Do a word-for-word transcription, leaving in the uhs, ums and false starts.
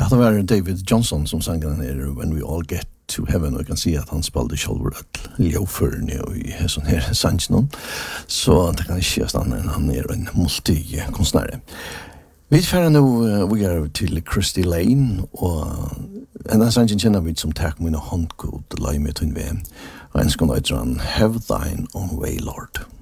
Ja, det var David Johnson som sang den her When We All Get to Heaven, og jeg kan si at han spalte sjálfur et ljøførende i sånn her sangen, så det kan ikke sies annet han er en multikunstnere. Vi færer nå, vi er til Christy Lane, og en sangen kjenner vi som takk mine håndgod, lai med tunn ved, og en skal nøyde han Have Thine Own Way, Lord.